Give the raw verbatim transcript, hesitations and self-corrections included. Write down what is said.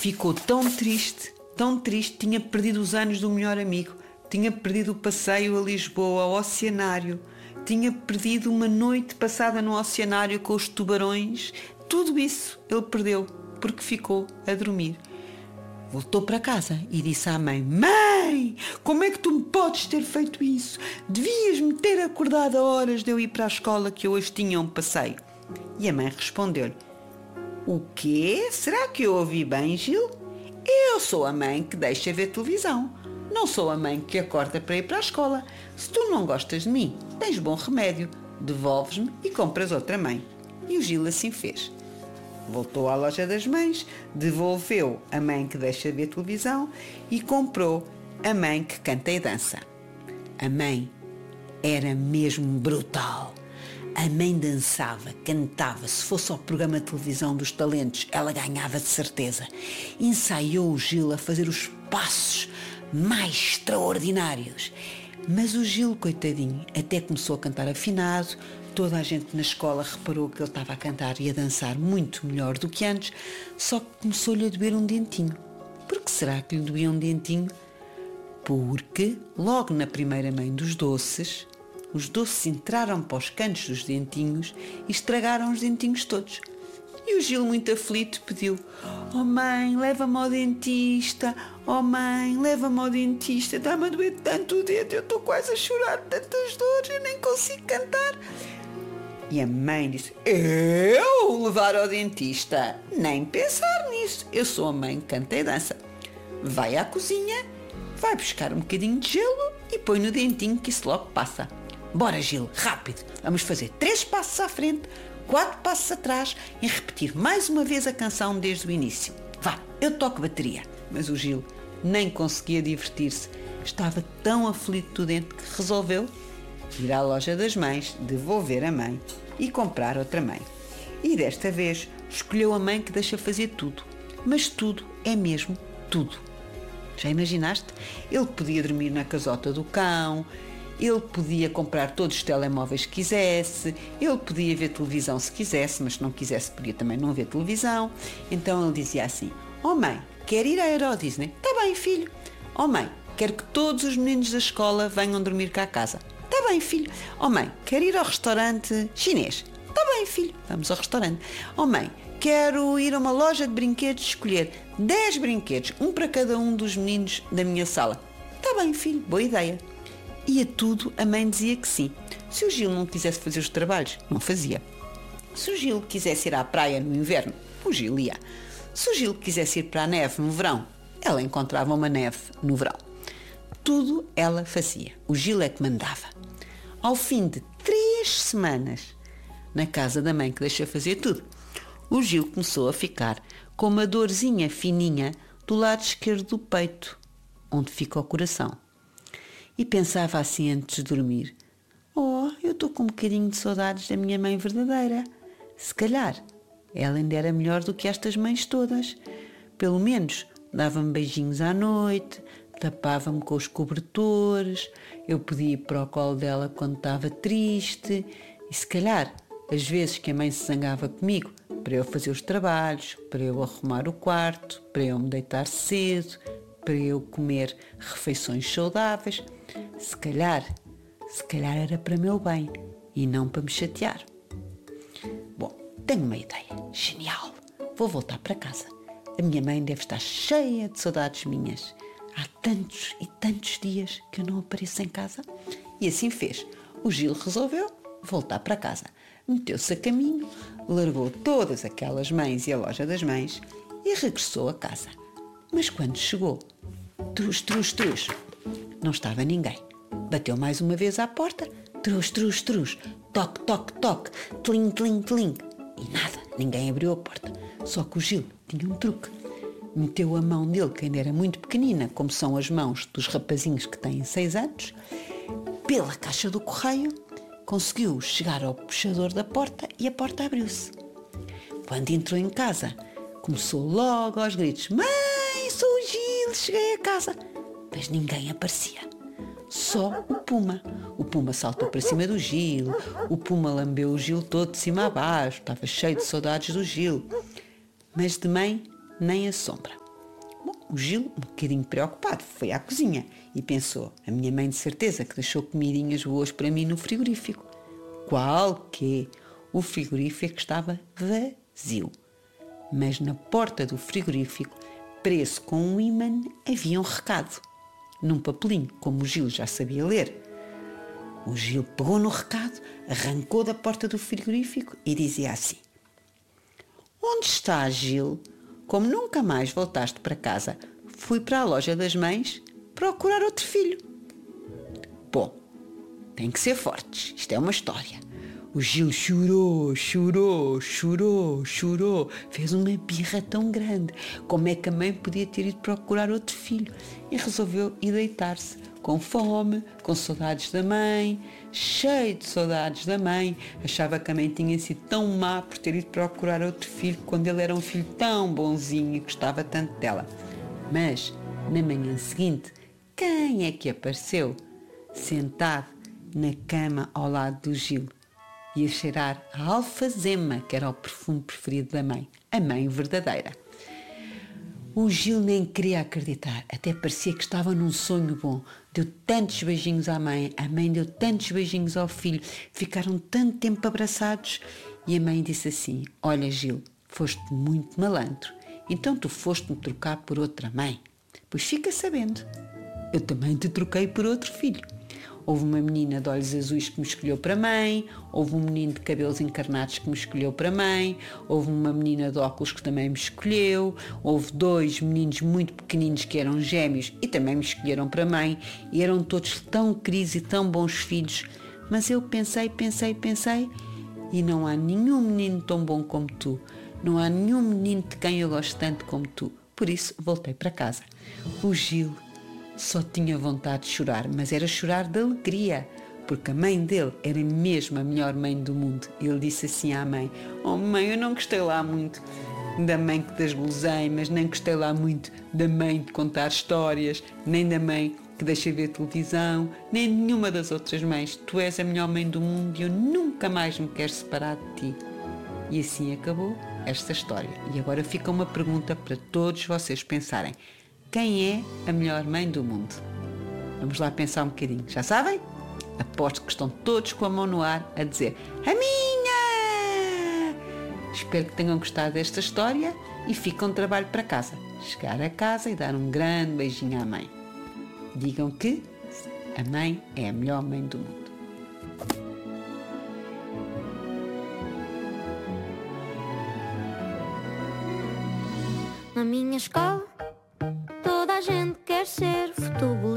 ficou tão triste, tão triste, tinha perdido os anos do melhor amigo, tinha perdido o passeio a Lisboa, ao oceanário, tinha perdido uma noite passada no oceanário com os tubarões. Tudo isso ele perdeu porque ficou a dormir. Voltou para casa e disse à mãe: Mãe, como é que tu me podes ter feito isso? Devias-me ter acordado a horas de eu ir para a escola, que eu hoje tinha um passeio. E a mãe respondeu-lhe: O quê? Será que eu ouvi bem, Gil? Eu sou a mãe que deixa ver televisão. Não sou a mãe que acorda para ir para a escola. Se tu não gostas de mim, tens bom remédio. Devolves-me e compras outra mãe. E o Gil assim fez. Voltou à loja das mães, devolveu a mãe que deixa ver televisão e comprou a mãe que canta e dança. A mãe era mesmo brutal. A mãe dançava, cantava. Se fosse ao programa de televisão dos talentos, ela ganhava de certeza. Ensaiou o Gil a fazer os passos mais extraordinários. Mas o Gil, coitadinho, até começou a cantar afinado. Toda a gente na escola reparou que ele estava a cantar e a dançar muito melhor do que antes, só que começou-lhe a doer um dentinho. Por que será que lhe doía um dentinho? Porque, logo na primeira mãe dos doces, os doces entraram para os cantos dos dentinhos e estragaram os dentinhos todos. E o Gil, muito aflito, pediu: Oh mãe, leva-me ao dentista. Oh mãe, leva-me ao dentista. Dá-me a doer tanto o dedo, eu estou quase a chorar de tantas dores, eu nem consigo cantar. E a mãe disse: Eu levar ao dentista? Nem pensar nisso. Eu sou a mãe que canta e dança. Vai à cozinha, vai buscar um bocadinho de gelo e põe no dentinho que isso logo passa. Bora, Gil, rápido. Vamos fazer três passos à frente, quatro passos atrás e repetir mais uma vez a canção desde o início. Vá, eu toco bateria. Mas o Gil nem conseguia divertir-se. Estava tão aflito do dente que resolveu ir à loja das mães, devolver a mãe e comprar outra mãe. E desta vez escolheu a mãe que deixa fazer tudo. Mas tudo é mesmo tudo. Já imaginaste? Ele podia dormir na casota do cão, ele podia comprar todos os telemóveis que quisesse, ele podia ver televisão se quisesse, mas se não quisesse podia também não ver televisão. Então ele dizia assim: Oh mãe, quer ir à Euro Disney? Tá bem, filho. Oh mãe, quero que todos os meninos da escola venham dormir cá a casa. Tá bem, filho. Oh mãe, quero ir ao restaurante chinês. Tá bem, filho. Vamos ao restaurante. Oh mãe, quero ir a uma loja de brinquedos e escolher dez brinquedos, um para cada um dos meninos da minha sala. Tá bem, filho. Boa ideia. E a tudo a mãe dizia que sim. Se o Gil não quisesse fazer os trabalhos, não fazia. Se o Gil quisesse ir à praia no inverno, o Gil ia. Se o Gil quisesse ir para a neve no verão, ela encontrava uma neve no verão. Tudo ela fazia. O Gil é que mandava. Ao fim de três semanas, na casa da mãe que deixa fazer tudo, o Gil começou a ficar com uma dorzinha fininha do lado esquerdo do peito, onde fica o coração. E pensava assim antes de dormir: Oh, eu estou com um bocadinho de saudades da minha mãe verdadeira. Se calhar ela ainda era melhor do que estas mães todas. Pelo menos dava-me beijinhos à noite, tapava-me com os cobertores, eu podia ir para o colo dela quando estava triste. E se calhar, as vezes que a mãe se zangava comigo para eu fazer os trabalhos, para eu arrumar o quarto, para eu me deitar cedo, para eu comer refeições saudáveis, se calhar, se calhar era para meu bem e não para me chatear. Bom, tenho uma ideia genial. Vou voltar para casa. A minha mãe deve estar cheia de saudades minhas. Há tantos e tantos dias que eu não apareço em casa. E assim fez. O Gil resolveu voltar para casa. Meteu-se a caminho, largou todas aquelas mães e a loja das mães e regressou a casa. Mas quando chegou, trus, trus, trus, não estava ninguém. Bateu mais uma vez à porta, trus, trus, trus, toque, toque, toque, tling, tling, tling. E nada, ninguém abriu a porta. Só que o Gil tinha um truque. Meteu a mão dele, que ainda era muito pequenina, como são as mãos dos rapazinhos que têm seis anos, pela caixa do correio, conseguiu chegar ao puxador da porta e a porta abriu-se. Quando entrou em casa, começou logo aos gritos: Mãe, sou o Gil, cheguei a casa. Mas ninguém aparecia. Só o Puma. O Puma saltou para cima do Gil, o Puma lambeu o Gil todo de cima a baixo, estava cheio de saudades do Gil. Mas de mãe, nem a sombra. O Gil, um bocadinho preocupado, foi à cozinha e pensou: a minha mãe de certeza que deixou comidinhas boas para mim no frigorífico. Qual que? O frigorífico estava vazio. Mas na porta do frigorífico, preso com um ímã, havia um recado. Num papelinho, como o Gil já sabia ler. O Gil pegou no recado, arrancou da porta do frigorífico e dizia assim: onde está, Gil? Como nunca mais voltaste para casa, fui para a loja das mães procurar outro filho. Bom, tem que ser fortes, isto é uma história. O Gil chorou, chorou, chorou, chorou, fez uma birra tão grande. Como é que a mãe podia ter ido procurar outro filho? E resolveu ir deitar-se, com fome, com saudades da mãe, cheio de saudades da mãe. Achava que a mãe tinha sido tão má por ter ido procurar outro filho, quando ele era um filho tão bonzinho e gostava tanto dela. Mas, na manhã seguinte, quem é que apareceu? Sentado na cama ao lado do Gil. E a cheirar a alfazema, que era o perfume preferido da mãe, a mãe verdadeira. O Gil nem queria acreditar, até parecia que estava num sonho bom. Deu tantos beijinhos à mãe, a mãe deu tantos beijinhos ao filho, ficaram tanto tempo abraçados. E a mãe disse assim: olha, Gil, foste muito malandro, então tu foste-me trocar por outra mãe. Pois fica sabendo, eu também te troquei por outro filho. Houve uma menina de olhos azuis que me escolheu para mãe, houve um menino de cabelos encarnados que me escolheu para mãe, houve uma menina de óculos que também me escolheu, houve dois meninos muito pequeninos que eram gêmeos e também me escolheram para mãe, e eram todos tão queridos e tão bons filhos. Mas eu pensei, pensei, pensei, e não há nenhum menino tão bom como tu, não há nenhum menino de quem eu gosto tanto como tu. Por isso voltei para casa. O Gil só tinha vontade de chorar, mas era chorar de alegria, porque a mãe dele era mesmo a melhor mãe do mundo. Ele disse assim à mãe: oh mãe, eu não gostei lá muito da mãe que das guloseimas, nem gostei lá muito da mãe de contar histórias, nem da mãe que deixa ver televisão, nem nenhuma das outras mães. Tu és a melhor mãe do mundo e eu nunca mais me quero separar de ti. E assim acabou esta história. E agora fica uma pergunta para todos vocês pensarem: quem é a melhor mãe do mundo? Vamos lá pensar um bocadinho. Já sabem? Aposto que estão todos com a mão no ar a dizer: a minha! Espero que tenham gostado desta história e fique um trabalho para casa. Chegar a casa e dar um grande beijinho à mãe. Digam que a mãe é a melhor mãe do mundo. Na minha escola, toda a gente quer ser futebolista.